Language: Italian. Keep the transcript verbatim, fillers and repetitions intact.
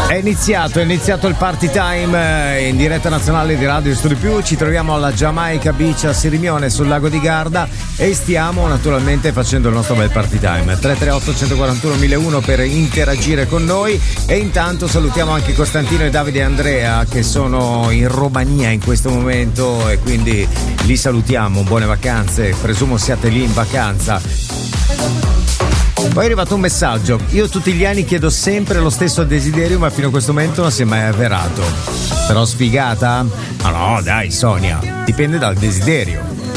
È iniziato, è iniziato il party time in diretta nazionale di Radio Studio Più. Ci troviamo alla Jamaica Beach a Sirmione sul lago di Garda e stiamo naturalmente facendo il nostro bel party time. tre tre otto uno quattro uno uno zero uno per interagire con noi. E intanto salutiamo anche Costantino e Davide e Andrea che sono in Romania in questo momento e quindi li salutiamo. Buone vacanze, presumo siate lì in vacanza. Poi è arrivato un messaggio: io tutti gli anni chiedo sempre lo stesso desiderio, ma fino a questo momento non si è mai avverato. Però sfigata? Ma no, dai Sonia, dipende dal desiderio.